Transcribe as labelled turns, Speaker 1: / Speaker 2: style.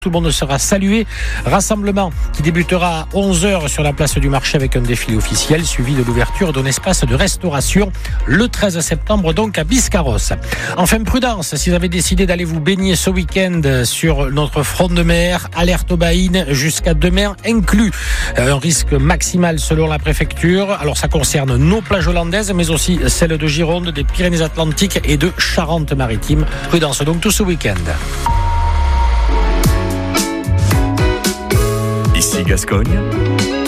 Speaker 1: Tout le monde sera salué. Rassemblement qui débutera à 11h sur la place du marché avec un défilé officiel suivi de l'ouverture d'un espace de restauration le 13 septembre donc à Biscarrosse. Enfin, prudence, si vous avez décidé d'aller vous baigner ce week-end sur notre front de mer, alerte aux baïnes jusqu'à demain inclus. Un risque maximal selon la préfecture. Alors ça concerne nos plages hollandaises mais aussi celles de Gironde, des Pyrénées-Atlantiques et de Charente-Maritime. Prudence donc tout ce week-end.
Speaker 2: Ici Gascogne.